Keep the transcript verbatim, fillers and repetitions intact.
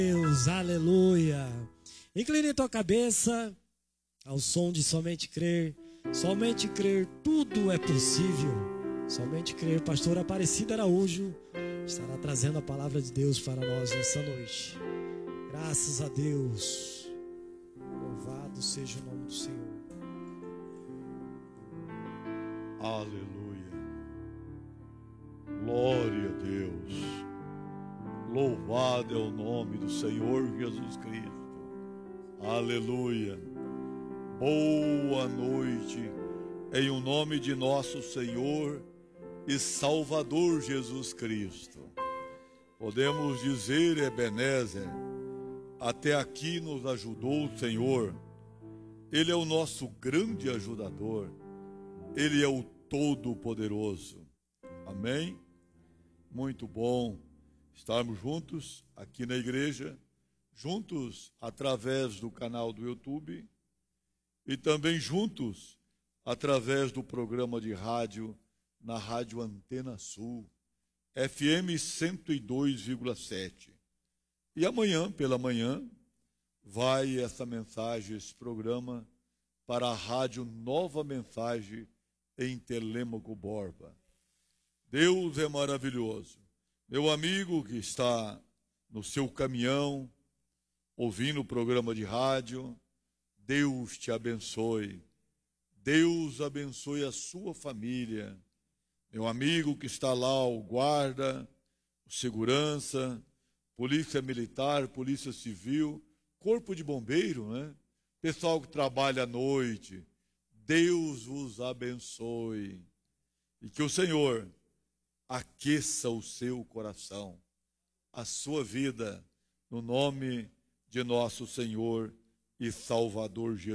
Deus, aleluia. Incline tua cabeça ao som de somente crer. Somente crer, tudo é possível. Somente crer. Pastor Aparecido Araújo estará trazendo a palavra de Deus para nós nessa noite. Graças a Deus. Louvado seja o nome do Senhor. Aleluia. Glória a Deus. Louvado é o nome do Senhor Jesus Cristo. Aleluia. Boa noite, em o nome de nosso Senhor e Salvador Jesus Cristo. Podemos dizer, Ebenezer, até aqui nos ajudou o Senhor. Ele é o nosso grande ajudador. Ele é o Todo-Poderoso. Amém? Muito bom estarmos juntos aqui na igreja, juntos através do canal do YouTube e também juntos através do programa de rádio na Rádio Antena Sul, F M cento e dois vírgula sete. E amanhã, pela manhã, vai essa mensagem, esse programa, para a Rádio Nova Mensagem em Telêmaco Borba. Deus é maravilhoso. Meu amigo que está no seu caminhão, ouvindo o programa de rádio, Deus te abençoe. Deus abençoe a sua família. Meu amigo que está lá, o guarda, o segurança, polícia militar, polícia civil, corpo de bombeiro, né? Pessoal que trabalha à noite, Deus vos abençoe. E que o Senhor aqueça o seu coração, a sua vida, no nome de nosso Senhor e Salvador Jesus.